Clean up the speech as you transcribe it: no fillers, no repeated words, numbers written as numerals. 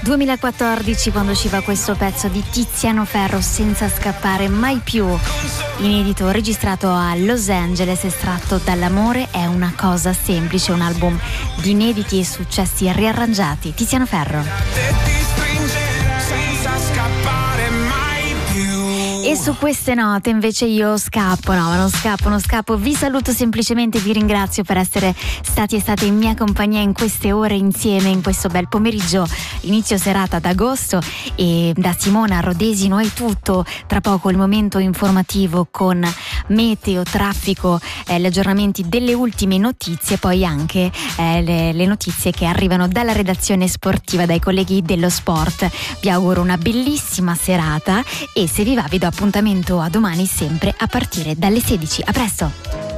2014, quando usciva questo pezzo di Tiziano Ferro, Senza scappare mai più, inedito, registrato a Los Angeles, estratto dall'amore è una cosa semplice, un album di inediti e successi riarrangiati. Tiziano Ferro. E su queste note invece io scappo, no, non scappo, vi saluto semplicemente, vi ringrazio per essere stati e state in mia compagnia in queste ore insieme, in questo bel pomeriggio, inizio serata d'agosto, e da Simona Rodesino è tutto. Tra poco il momento informativo con meteo, traffico, gli aggiornamenti delle ultime notizie, poi anche le notizie che arrivano dalla redazione sportiva, dai colleghi dello sport. Vi auguro una bellissima serata e se vi va vi do appuntamento a domani sempre a partire dalle 16. A presto!